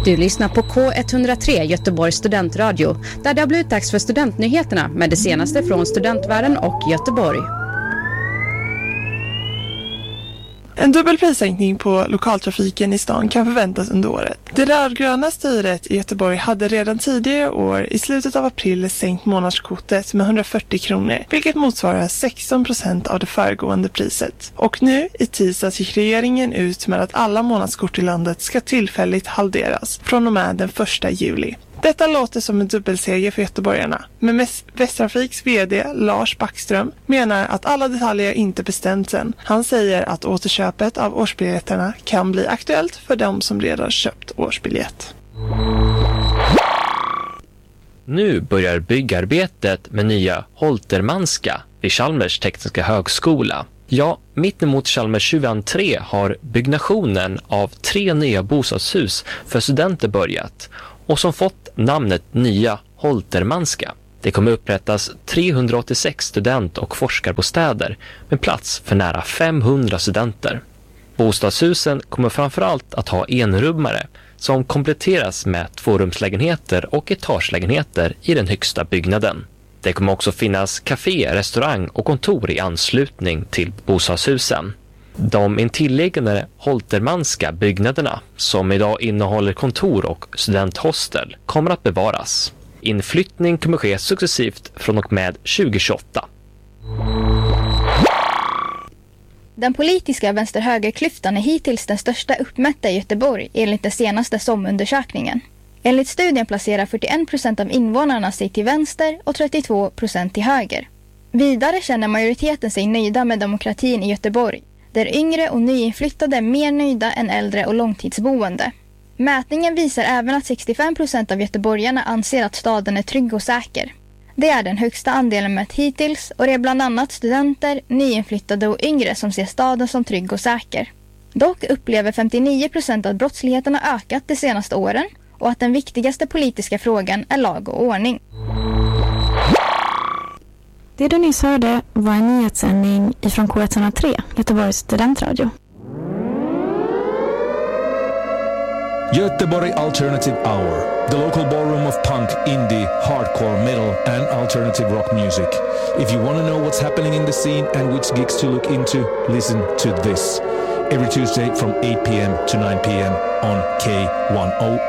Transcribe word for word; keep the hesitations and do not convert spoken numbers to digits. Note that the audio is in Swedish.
Du lyssnar på K ett noll tre Göteborgs studentradio, där det har blivit dags för studentnyheterna med det senaste från studentvärlden och Göteborg. En dubbelprissänkning på lokaltrafiken i stan kan förväntas under året. Det rödgröna styret i Göteborg hade redan tidigare år i slutet av april sänkt månadskortet med hundrafyrtio kronor, vilket motsvarar sexton procent av det föregående priset. Och nu i tisdags gick regeringen ut med att alla månadskort i landet ska tillfälligt halveras från och med den första juli. Detta låter som en dubbelseger för göteborgarna, men Västtrafiks vd Lars Backström menar att alla detaljer inte bestämts än. Han säger att återköpet av årsbiljetterna kan bli aktuellt för de som redan köpt årsbiljett. Nu börjar byggarbetet med nya Holtermanska vid Chalmers tekniska högskola. Ja, mitt emot Chalmers tjugoentré har byggnationen av tre nya bostadshus för studenter börjat och som fått namnet Nya Holtermanska. Det kommer upprättas trehundraåttiosex student- och forskarbostäder med plats för nära femhundra studenter. Bostadshusen kommer framförallt att ha enrummare som kompletteras med tvårumslägenheter och etagelägenheter i den högsta byggnaden. Det kommer också finnas café, restaurang och kontor i anslutning till bostadshusen. De intilliggande Holtermanska byggnaderna, som idag innehåller kontor och studenthostel, kommer att bevaras. Inflyttning kommer ske successivt från och med tjugohundratjugoåtta. Den politiska vänster-högerklyftan är hittills den största uppmätta i Göteborg enligt den senaste SOM-undersökningen. Enligt studien placerar fyrtioen procent av invånarna sig till vänster och trettiotvå procent till höger. Vidare känner majoriteten sig nöjda med demokratin i Göteborg, där yngre och nyinflyttade är mer nöjda än äldre och långtidsboende. Mätningen visar även att sextiofem procent av göteborgarna anser att staden är trygg och säker. Det är den högsta andelen mätt hittills och det är bland annat studenter, nyinflyttade och yngre som ser staden som trygg och säker. Dock upplever femtionio procent att brottsligheten har ökat de senaste åren och att den viktigaste politiska frågan är lag och ordning. Det du nyss hörde var en nyhetssändning ifrån K ett noll tre, Göteborgs studentradio. Göteborg Alternative Hour, the local ballroom of punk, indie, hardcore, metal and alternative rock music. If you want to know what's happening in the scene and which gigs to look into, listen to this. Every Tuesday from eight p.m. to nine p.m. on K one oh